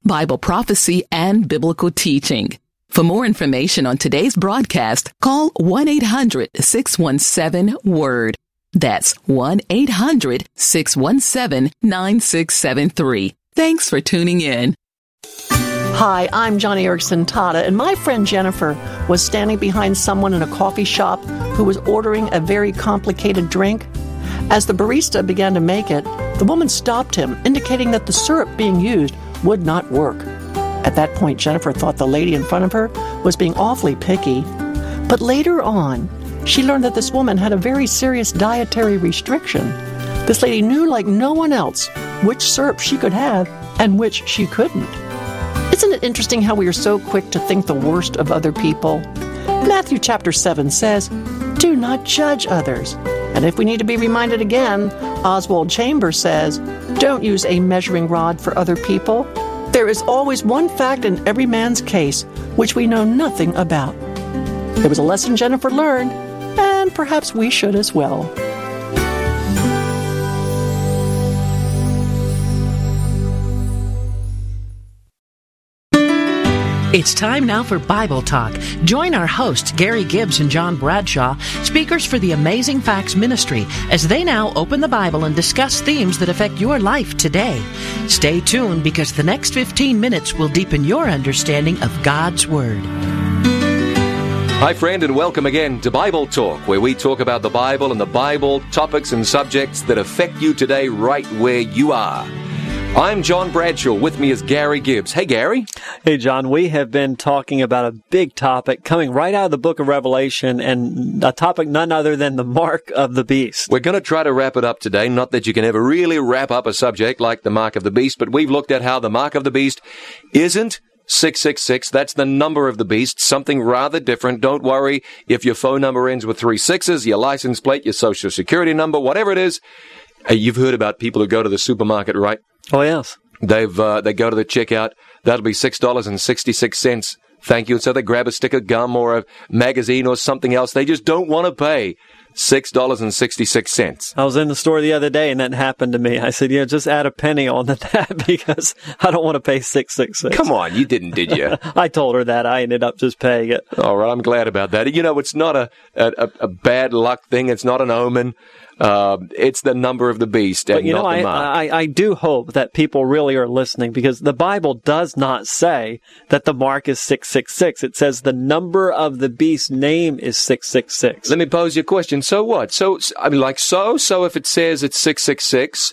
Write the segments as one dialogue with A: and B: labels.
A: Bible prophecy, and biblical teaching. For more information on today's broadcast, call 1-800-617-WORD. That's 1-800-617-9673. Thanks for tuning in.
B: Hi, I'm Johnny Erickson Tata, and my friend Jennifer was standing behind someone in a coffee shop who was ordering a very complicated drink. As the barista began to make it, the woman stopped him, indicating that the syrup being used would not work. At that point, Jennifer thought the lady in front of her was being awfully picky. But later on, she learned that this woman had a very serious dietary restriction. This lady knew like no one else which syrup she could have and which she couldn't. Isn't it interesting how we are so quick to think the worst of other people? Matthew chapter 7 says, "Do not judge others." And if we need to be reminded again, Oswald Chambers says, "Don't use a measuring rod for other people. There is always one fact in every man's case which we know nothing about." It was a lesson Jennifer learned, and perhaps we should as well.
C: It's time now for Bible Talk. Join our hosts, Gary Gibbs and John Bradshaw, speakers for the Amazing Facts Ministry, as they now open the Bible and discuss themes that affect your life today. Stay tuned, because the next 15 minutes will deepen your understanding of God's Word.
D: Hi, friend, and welcome again to Bible Talk, where we talk about the Bible and the Bible topics and subjects that affect you today right where you are. I'm John Bradshaw. With me is Gary Gibbs. Hey, Gary.
E: Hey, John. We have been talking about a big topic coming right out of the book of Revelation, and a topic none other than the mark of the beast.
D: We're going to try to wrap it up today. Not that you can ever really wrap up a subject like the mark of the beast, but we've looked at how the mark of the beast isn't 666. That's the number of the beast, something rather different. Don't worry if your phone number ends with 3 6s, your license plate, your social security number, whatever it is. You've heard about people who go to the supermarket, right?
E: Oh, yes.
D: They go to the checkout. That'll be $6.66. Thank you. And so they grab a stick of gum or a magazine or something else. They just don't want to pay $6.66.
E: I was in the store the other day, and that happened to me. I said, just add a penny on to that, because I don't want to pay $6.66.
D: Come on, you didn't, did you?
E: I told her that. I ended up just paying it.
D: All right, I'm glad about that. You know, it's not a bad luck thing. It's not an omen. It's the number of the beast, and not the mark.
E: I do hope that people really are listening, because the Bible does not say that the mark is 666. It says the number of the beast's name is 666.
D: Let me pose you a question. So what? So if it says it's 666,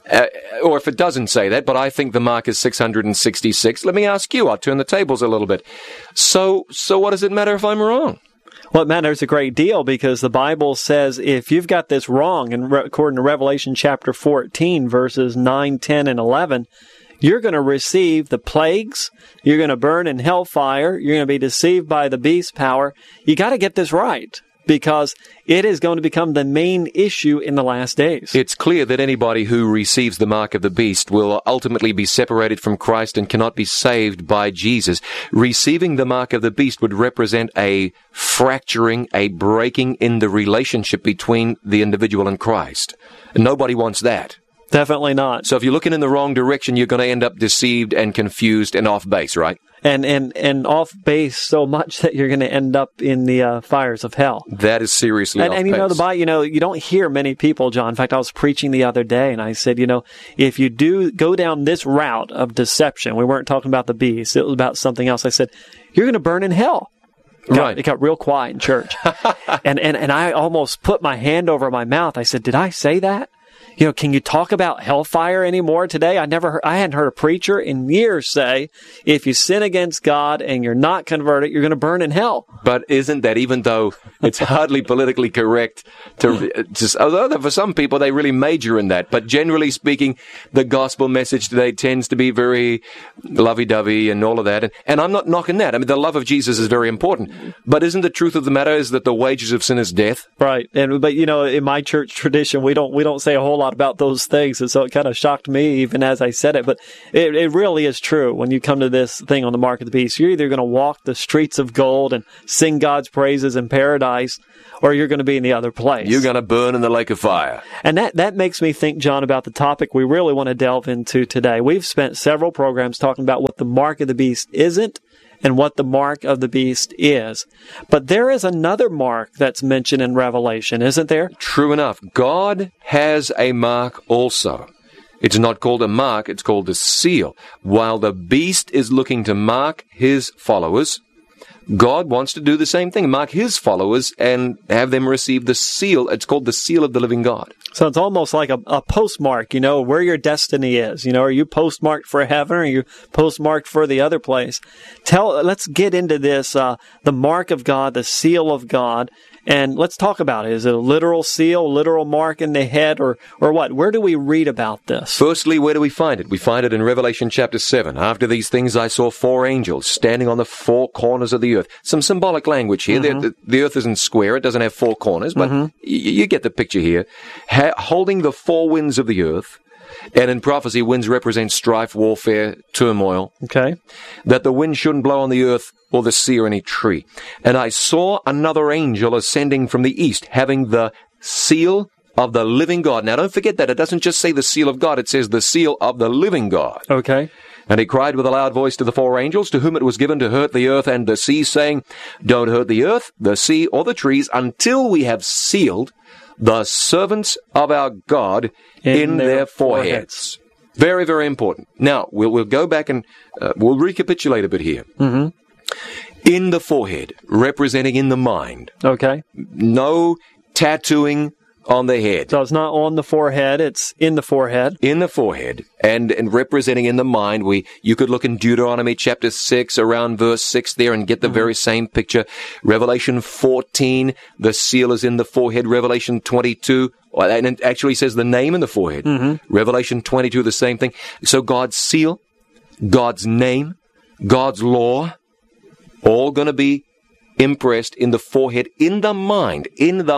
D: or if it doesn't say that, but I think the mark is 666, let me ask you. I'll turn the tables a little bit. So what does it matter if I'm wrong?
E: Well, it matters a great deal, because the Bible says if you've got this wrong, and according to Revelation chapter 14, verses 9, 10, and 11, you're going to receive the plagues, you're going to burn in hellfire, you're going to be deceived by the beast's power. You got to get this right, because it is going to become the main issue in the last days.
D: It's clear that anybody who receives the mark of the beast will ultimately be separated from Christ and cannot be saved by Jesus. Receiving the mark of the beast would represent a fracturing, a breaking in the relationship between the individual and Christ. And nobody wants that.
E: Definitely not.
D: So if you're looking in the wrong direction, you're going to end up deceived and confused and off base, right?
E: And off base so much that you're going to end up in the fires of hell.
D: That is seriously off base.
E: And the Bible, you don't hear many people, John. In fact, I was preaching the other day, and I said, if you do go down this route of deception, we weren't talking about the beast, it was about something else. I said, you're going to burn in hell.
D: Right.
E: It got real quiet in church. and I almost put my hand over my mouth. I said, did I say that? Can you talk about hellfire anymore today? I hadn't heard a preacher in years say, if you sin against God and you're not converted, you're going to burn in hell.
D: But isn't that, even though it's hardly politically correct although for some people they really major in that, but generally speaking, the gospel message today tends to be very lovey-dovey and all of that. And I'm not knocking that. I mean, the love of Jesus is very important. But isn't the truth of the matter is that the wages of sin is death?
E: Right. But in my church tradition, we don't say a whole lot lot about those things, and so it kind of shocked me even as I said it. But it really is true when you come to this thing on the mark of the beast. You're either going to walk the streets of gold and sing God's praises in paradise, or you're going to be in the other place.
D: You're going to burn in the lake of fire.
E: And that makes me think, John, about the topic we really want to delve into today. We've spent several programs talking about what the mark of the beast isn't and what the mark of the beast is. But there is another mark that's mentioned in Revelation, isn't there?
D: True enough. God has a mark also. It's not called a mark, it's called a seal. While the beast is looking to mark his followers, God wants to do the same thing, mark his followers and have them receive the seal. It's called the seal of the living God.
E: So it's almost like a postmark, where your destiny is. Are you postmarked for heaven or are you postmarked for the other place? Let's get into this, the mark of God, the seal of God, and let's talk about it. Is it a literal seal, literal mark in the head, or what? Where do we read about this?
D: Firstly, where do we find it? We find it in Revelation chapter 7. After these things I saw 4 angels standing on the 4 corners of the earth. Some symbolic language here. Mm-hmm. The earth isn't square. It doesn't have 4 corners, but you get the picture here. Holding the 4 winds of the earth. And in prophecy, winds represent strife, warfare, turmoil.
E: Okay.
D: That the wind shouldn't blow on the earth or the sea or any tree. And I saw another angel ascending from the east, having the seal of the living God. Now, don't forget that. It doesn't just say the seal of God. It says the seal of the living God.
E: Okay.
D: And he cried with a loud voice to the 4 angels, to whom it was given to hurt the earth and the sea, saying, Don't hurt the earth, the sea, or the trees, until we have sealed the servants of our God in their foreheads. Very, very important. Now, we'll go back and we'll recapitulate a bit here.
E: Mm-hmm.
D: In the forehead, representing in the mind.
E: Okay.
D: No tattooing on the head.
E: So it's not on the forehead, it's in the forehead.
D: In the forehead. And representing in the mind, you could look in Deuteronomy chapter 6, around verse 6 there, and get the very same picture. Revelation 14, the seal is in the forehead. Revelation 22, and it actually says the name in the forehead. Mm-hmm. Revelation 22, the same thing. So God's seal, God's name, God's law, all going to be impressed in the forehead, in the mind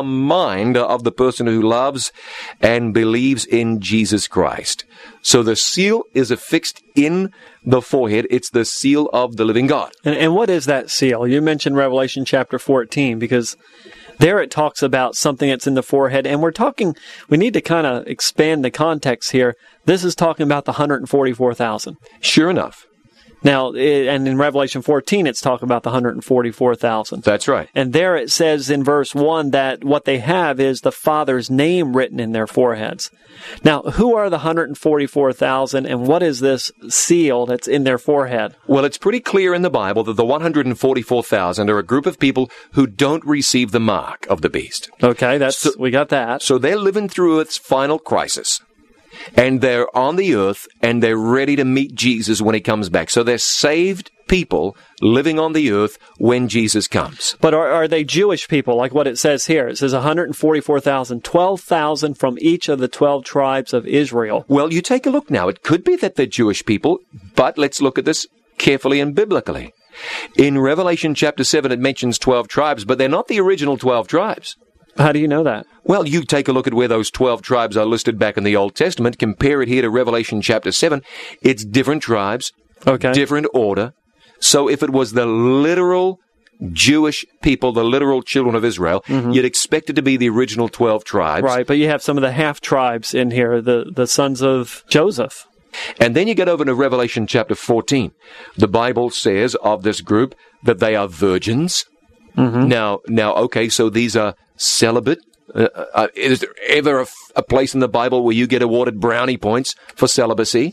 D: of the person who loves and believes in Jesus Christ. So the seal is affixed in the forehead. It's the seal of the living God.
E: And what is that seal? You mentioned Revelation chapter 14, because there it talks about something that's in the forehead, and we need to kind of expand the context here. This is talking about the 144,000.
D: Sure enough.
E: Now, and in Revelation 14, it's talking about the 144,000.
D: That's right.
E: And there it says in verse 1 that what they have is the Father's name written in their foreheads. Now, who are the 144,000, and what is this seal that's in their forehead?
D: Well, it's pretty clear in the Bible that the 144,000 are a group of people who don't receive the mark of the beast.
E: Okay, we got that.
D: So they're living through its final crisis. And they're on the earth, and they're ready to meet Jesus when he comes back. So they're saved people living on the earth when Jesus comes.
E: But are they Jewish people, like what it says here? It says 144,000, 12,000 from each of the 12 tribes of Israel.
D: Well, you take a look now. It could be that they're Jewish people, but let's look at this carefully and biblically. In Revelation chapter 7, it mentions 12 tribes, but they're not the original 12 tribes.
E: How do you know that?
D: Well, you take a look at where those 12 tribes are listed back in the Old Testament. Compare it here to Revelation chapter 7. It's different tribes, different order. So if it was the literal Jewish people, the literal children of Israel, you'd expect it to be the original 12 tribes.
E: Right, but you have some of the half tribes in here, the sons of Joseph.
D: And then you get over to Revelation chapter 14. The Bible says of this group that they are virgins. Mm-hmm. Now, okay, so these are celibate. Is there ever a place in the Bible where you get awarded brownie points for celibacy?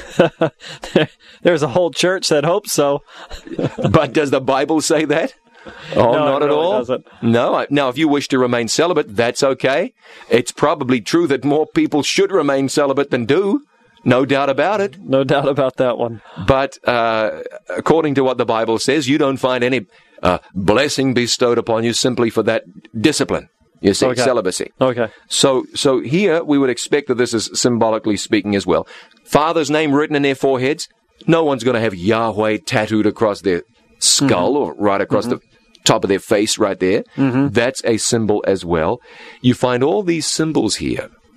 E: There's a whole church that hopes so.
D: But does the Bible say that? Oh,
E: no,
D: not at all.
E: Doesn't.
D: No. Now, if you wish to remain celibate, that's okay. It's probably true that more people should remain celibate than do. No doubt about it.
E: No doubt about that one.
D: But according to what the Bible says, you don't find any blessing bestowed upon you simply for that discipline. You see, celibacy.
E: Okay.
D: So here we would expect that this is symbolically speaking as well. Father's name written in their foreheads. No one's going to have Yahweh tattooed across their skull or right across the top of their face right there. Mm-hmm. That's a symbol as well. You find all these symbols here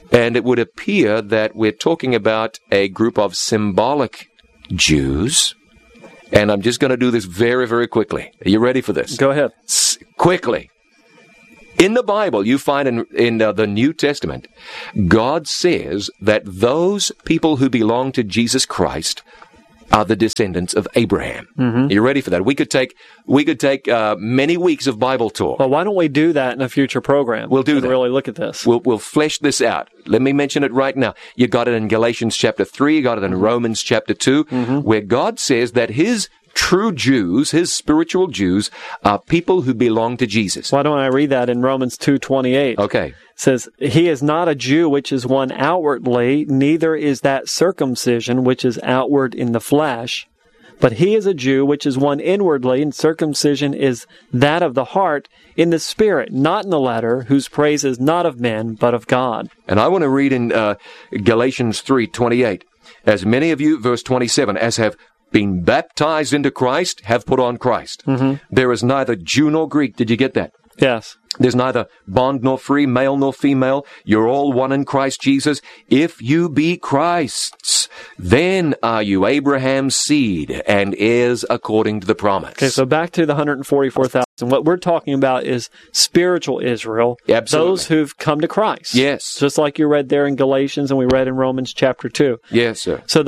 D: And it would appear that we're talking about a group of symbolic Jews. And I'm just going to do this very, very quickly. Are you ready for this?
E: Go ahead.
D: Quickly. In the Bible, you find in the New Testament, God says that those people who belong to Jesus Christ are the descendants of Abraham. Are you ready for that? We could take many weeks of Bible talk.
E: Well, why don't we do that in a future program?
D: We'll do that.
E: Really look at this.
D: We'll flesh this out. Let me mention it right now. You got it in Galatians chapter 3. You got it in Romans chapter 2, where God says that His true Jews, His spiritual Jews, are people who belong to Jesus.
E: Why don't I read that in Romans 2:28?
D: Okay.
E: It says, He is not a Jew which is one outwardly, neither is that circumcision which is outward in the flesh. But he is a Jew which is one inwardly, and circumcision is that of the heart in the spirit, not in the letter, whose praise is not of men, but of God.
D: And I want to read in Galatians 3:28. As many of you, verse 27, as have been baptized into Christ, have put on Christ. There is neither Jew nor Greek. Did you get that?
E: Yes.
D: There's neither bond nor free, male nor female. You're all one in Christ Jesus. If you be Christ's, then are you Abraham's seed and heirs according to the promise.
E: Okay, so back to the 144,000. What we're talking about is spiritual Israel.
D: Absolutely.
E: Those who've come to Christ.
D: Yes.
E: Just like you read there in Galatians and we read in Romans chapter 2.
D: Yes, sir.
E: So the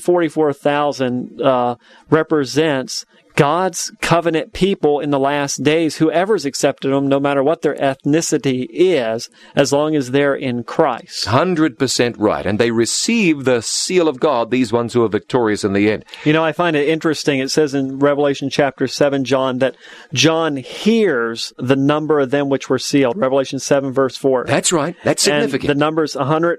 E: 144,000 represents God's covenant people in the last days, whoever's accepted them, no matter what their ethnicity is, as long as they're in Christ.
D: 100% right. And they receive the seal of God, these ones who are victorious in the end.
E: You know, I find it interesting. It says in Revelation chapter 7, John, that John hears the number of them which were sealed. Revelation 7, verse 4.
D: That's right. That's significant.
E: And the number's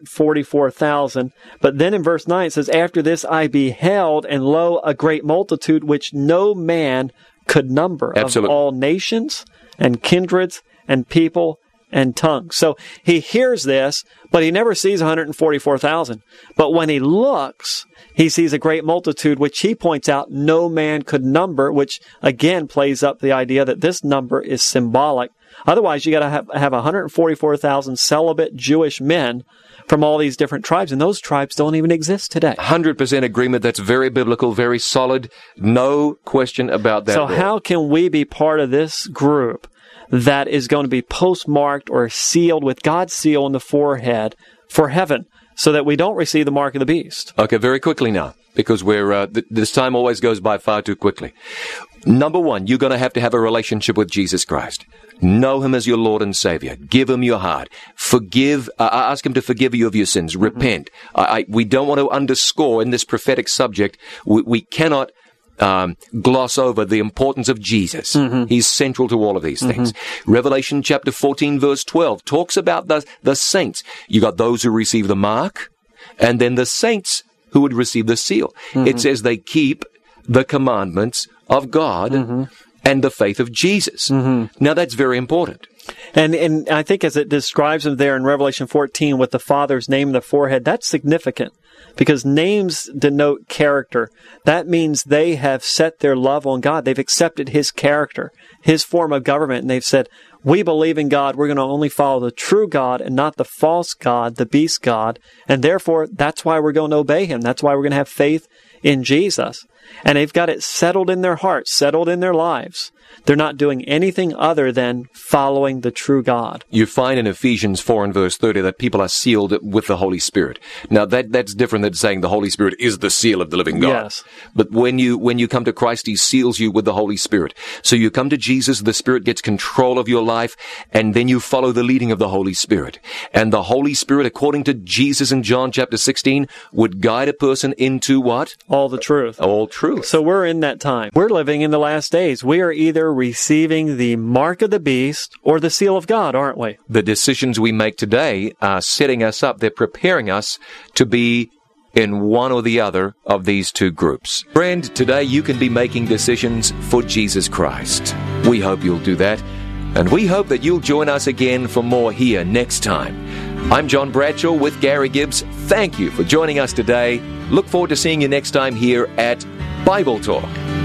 E: 144,000. But then in verse 9, it says, After this I beheld, and lo, a great multitude, which no man could number,
D: Absolutely.
E: Of all nations and kindreds and people and tongues. So he hears this, but he never sees 144,000. But when he looks, he sees a great multitude, which he points out no man could number, which again plays up the idea that this number is symbolic. Otherwise, you got to have 144,000 celibate Jewish men from all these different tribes, and those tribes don't even exist today.
D: 100% agreement. That's very biblical, very solid. No question about that.
E: So how can we be part of this group that is going to be postmarked or sealed with God's seal on the forehead for heaven, so that we don't receive the mark of the beast?
D: Okay, very quickly now, because we're this time always goes by far too quickly. Number one, you're going to have a relationship with Jesus Christ. Know Him as your Lord and Savior. Give Him your heart. Forgive. Ask Him to forgive you of your sins. Repent. We don't want to underscore in this prophetic subject. We cannot gloss over the importance of Jesus. He's central to all of these things. Revelation chapter 14, verse 12 talks about the saints. You got those who receive the mark, and then the saints who would receive the seal. It says they keep the commandments of God and the faith of Jesus. Now that's very important.
E: And I think as it describes them there in Revelation 14 with the Father's name in the forehead, that's significant because names denote character. That means they have set their love on God. They've accepted His character, His form of government, and they've said, we believe in God. We're going to only follow the true God and not the false God, the beast God. And therefore, that's why we're going to obey Him. That's why we're going to have faith in Jesus. And they've got it settled in their hearts, settled in their lives. They're not doing anything other than following the true God.
D: You find in Ephesians 4 and verse 30 that people are sealed with the Holy Spirit. Now that's different than saying the Holy Spirit is the seal of the living God.
E: Yes.
D: But when you come to Christ, He seals you with the Holy Spirit. So you come to Jesus, the Spirit gets control of your life, and then you follow the leading of the Holy Spirit. And the Holy Spirit, according to Jesus in John chapter 16, would guide a person into what?
E: All the truth.
D: All truth.
E: So we're in that time. We're living in the last days. We are either receiving the mark of the beast or the seal of God, aren't we?
D: The decisions we make today are setting us up. They're preparing us to be in one or the other of these two groups. Friend, today you can be making decisions for Jesus Christ. We hope you'll do that. And we hope that you'll join us again for more here next time. I'm John Bradshaw with Gary Gibbs. Thank you for joining us today. Look forward to seeing you next time here at Bible Talk.